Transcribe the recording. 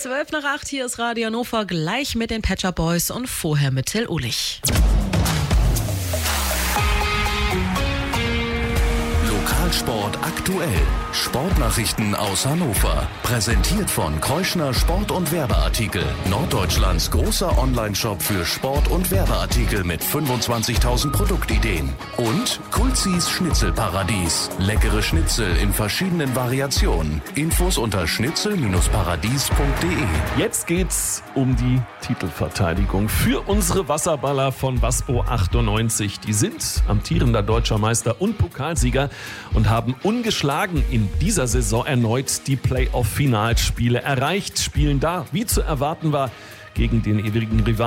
7:12, hier ist Radio Hannover, gleich mit den Pet Shop Boys und vorher mit Till Ulich. Lokalsport aktuell. Sportnachrichten aus Hannover. Präsentiert von Kreuschner Sport- und Werbeartikel. Norddeutschlands großer Onlineshop für Sport- und Werbeartikel mit 25.000 Produktideen. Und Kulzis Schnitzelparadies. Leckere Schnitzel in verschiedenen Variationen. Infos unter schnitzel-paradies.de. Jetzt geht's um die Titelverteidigung für unsere Wasserballer von Waspo 98. Die sind amtierender deutscher Meister und Pokalsieger und haben ungeschlagen in dieser Saison erneut die Playoff-Finalspiele erreicht. Spielen da, wie zu erwarten war, gegen den ewigen Rivalen